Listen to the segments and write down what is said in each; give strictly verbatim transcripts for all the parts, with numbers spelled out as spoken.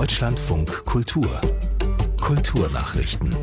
Deutschlandfunk Kultur. Kulturnachrichten.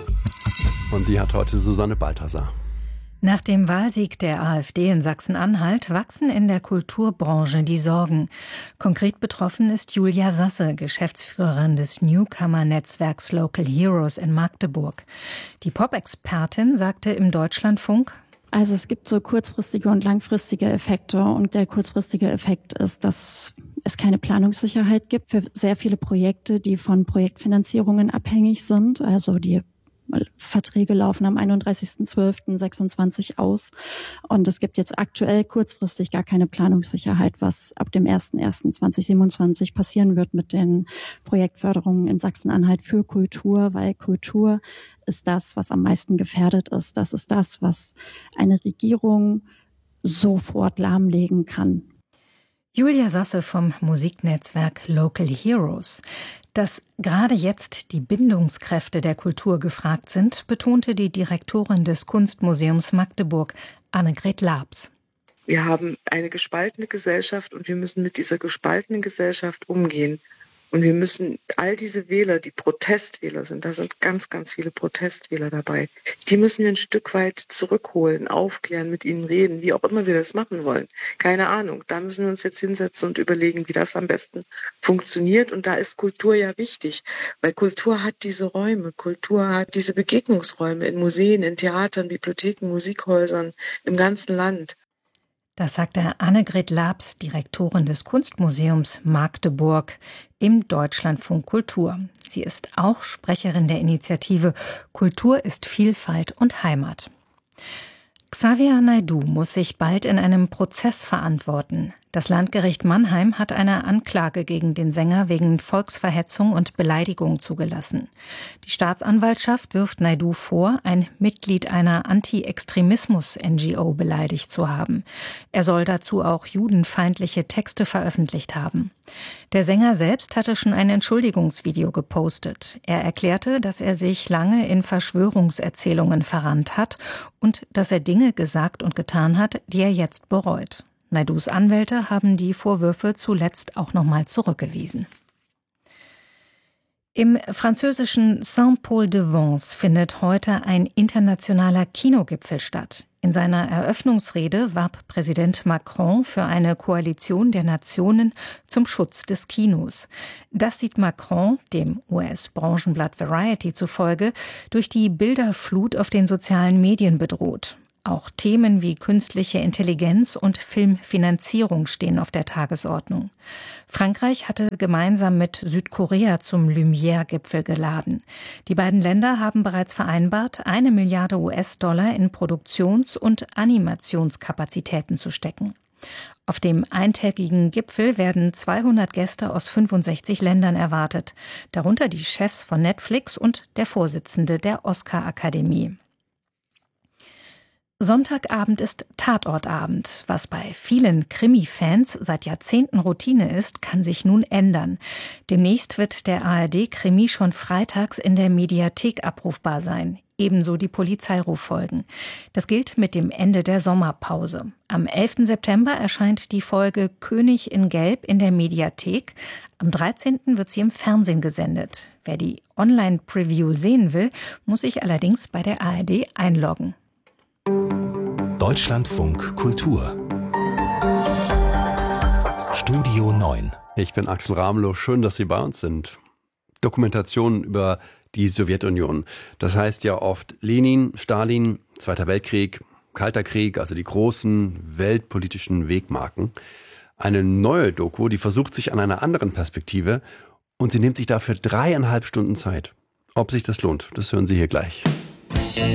Und die hat heute Susanne Balthasar. Nach dem Wahlsieg der AfD in Sachsen-Anhalt wachsen in der Kulturbranche die Sorgen. Konkret betroffen ist Julia Sasse, Geschäftsführerin des Newcomer-Netzwerks Local Heroes in Magdeburg. Die Pop-Expertin sagte im Deutschlandfunk: Also es gibt so kurzfristige und langfristige Effekte, und der kurzfristige Effekt ist, dass es keine Planungssicherheit gibt für sehr viele Projekte, die von Projektfinanzierungen abhängig sind. Also die Verträge laufen am einunddreißigsten zwölften sechsundzwanzig aus, und es gibt jetzt aktuell kurzfristig gar keine Planungssicherheit, was ab dem ersten ersten zweitausendsiebenundzwanzig passieren wird mit den Projektförderungen in Sachsen-Anhalt für Kultur, weil Kultur ist das, was am meisten gefährdet ist. Das ist das, was eine Regierung sofort lahmlegen kann. Julia Sasse vom Musiknetzwerk Local Heroes. Dass gerade jetzt die Bindungskräfte der Kultur gefragt sind, betonte die Direktorin des Kunstmuseums Magdeburg, Annegret Labs. Wir haben eine gespaltene Gesellschaft und wir müssen mit dieser gespaltenen Gesellschaft umgehen. Und wir müssen all diese Wähler, die Protestwähler sind, da sind ganz, ganz viele Protestwähler dabei, die müssen wir ein Stück weit zurückholen, aufklären, mit ihnen reden, wie auch immer wir das machen wollen. Keine Ahnung, da müssen wir uns jetzt hinsetzen und überlegen, wie das am besten funktioniert. Und da ist Kultur ja wichtig, weil Kultur hat diese Räume, Kultur hat diese Begegnungsräume in Museen, in Theatern, Bibliotheken, Musikhäusern im ganzen Land. Das sagte Annegret Labs, Direktorin des Kunstmuseums Magdeburg im Deutschlandfunk Kultur. Sie ist auch Sprecherin der Initiative Kultur ist Vielfalt und Heimat. Xavier Naidoo muss sich bald in einem Prozess verantworten. Das Landgericht Mannheim hat eine Anklage gegen den Sänger wegen Volksverhetzung und Beleidigung zugelassen. Die Staatsanwaltschaft wirft Naidoo vor, ein Mitglied einer Anti-Extremismus-N G O beleidigt zu haben. Er soll dazu auch judenfeindliche Texte veröffentlicht haben. Der Sänger selbst hatte schon ein Entschuldigungsvideo gepostet. Er erklärte, dass er sich lange in Verschwörungserzählungen verrannt hat und dass er Dinge gesagt und getan hat, die er jetzt bereut. Naidoos Anwälte haben die Vorwürfe zuletzt auch nochmal zurückgewiesen. Im französischen Saint-Paul-de-Vence findet heute ein internationaler Kinogipfel statt. In seiner Eröffnungsrede warb Präsident Macron für eine Koalition der Nationen zum Schutz des Kinos. Das sieht Macron, dem U S-Branchenblatt Variety zufolge, durch die Bilderflut auf den sozialen Medien bedroht. Auch Themen wie künstliche Intelligenz und Filmfinanzierung stehen auf der Tagesordnung. Frankreich hatte gemeinsam mit Südkorea zum Lumière-Gipfel geladen. Die beiden Länder haben bereits vereinbart, eine Milliarde U S-Dollar in Produktions- und Animationskapazitäten zu stecken. Auf dem eintägigen Gipfel werden zweihundert Gäste aus fünfundsechzig Ländern erwartet, darunter die Chefs von Netflix und der Vorsitzende der Oscar-Akademie. Sonntagabend ist Tatortabend. Was bei vielen Krimi-Fans seit Jahrzehnten Routine ist, kann sich nun ändern. Demnächst wird der A R D-Krimi schon freitags in der Mediathek abrufbar sein. Ebenso die Polizeiruffolgen. Das gilt mit dem Ende der Sommerpause. Am elften September erscheint die Folge König in Gelb in der Mediathek. Am dreizehnten wird sie im Fernsehen gesendet. Wer die Online-Preview sehen will, muss sich allerdings bei der A R D einloggen. Deutschlandfunk Kultur. Studio neun. Ich bin Axel Ramelow. Schön, dass Sie bei uns sind. Dokumentationen über die Sowjetunion. Das heißt ja oft Lenin, Stalin, Zweiter Weltkrieg, Kalter Krieg, also die großen weltpolitischen Wegmarken. Eine neue Doku, die versucht sich an einer anderen Perspektive, und sie nimmt sich dafür dreieinhalb Stunden Zeit. Ob sich das lohnt, das hören Sie hier gleich.